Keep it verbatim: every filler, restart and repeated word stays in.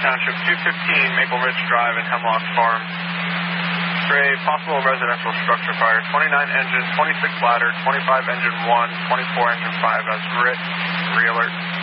Township, two fifteen Maple Ridge Drive in Hemlock Farm. Gray, possible residential structure fire, twenty-nine engine, twenty-six ladder, twenty-five engine one, twenty-four engine five as writ, re-alert.